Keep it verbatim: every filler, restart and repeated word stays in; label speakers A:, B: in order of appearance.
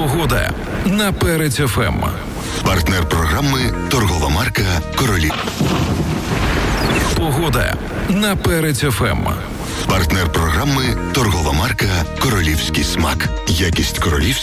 A: Погода на Перець еф ем.
B: Партнер програми торгова марка «Королів».
A: Погода на Перець еф ем.
B: Партнер програми торгова марка «Королівський смак». Якість королівського.